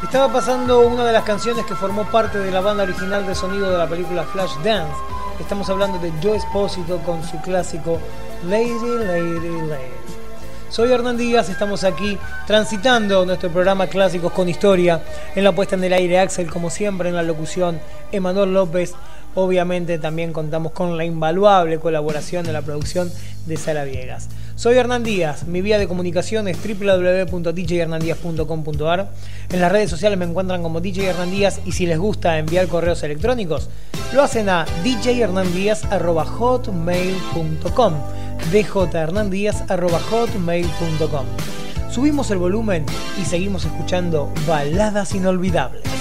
Estaba pasando una de las canciones que formó parte de la banda original de sonido de la película Flashdance. Estamos hablando de Joe Esposito con su clásico Lady, Lady, Lady. Soy Hernán Díaz, estamos aquí transitando nuestro programa Clásicos con Historia. En la puesta en el aire Axel, como siempre, en la locución Emanuel López. Obviamente también contamos con la invaluable colaboración de la producción de Sara Viegas. Soy Hernán Díaz, mi vía de comunicación es www.djhernandíaz.com.ar. En las redes sociales me encuentran como DJ Hernán Díaz y si les gusta enviar correos electrónicos, lo hacen a djhernandíaz@hotmail.com, djhernandíaz@hotmail.com. Subimos el volumen y seguimos escuchando baladas inolvidables.